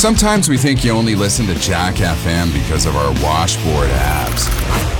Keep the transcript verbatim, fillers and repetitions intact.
Sometimes we think you only listen to Jack F M because of our washboard abs.